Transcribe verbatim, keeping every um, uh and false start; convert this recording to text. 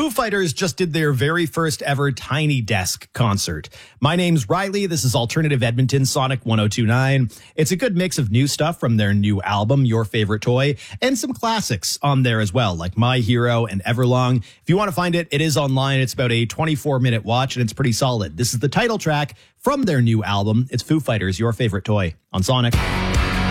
Foo Fighters just did their very first ever Tiny Desk concert. My name's Riley. This is Alternative Edmonton Sonic one oh two point nine. It's a good mix of new stuff from their new album, Your Favorite Toy, and some classics on there as well, like My Hero and Everlong. If you want to find it, it is online. It's about a twenty-four minute watch, and it's pretty solid. This is the title track from their new album. It's Foo Fighters, Your Favorite Toy on Sonic.